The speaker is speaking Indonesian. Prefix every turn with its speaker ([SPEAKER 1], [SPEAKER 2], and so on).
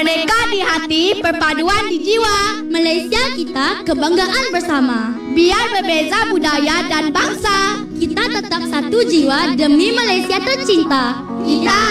[SPEAKER 1] Merdeka di hati, perpaduan di jiwa.
[SPEAKER 2] Malaysia kita kebanggaan bersama.
[SPEAKER 1] Biar berbeza budaya dan bangsa,
[SPEAKER 2] kita tetap satu jiwa demi Malaysia tercinta.
[SPEAKER 1] Kita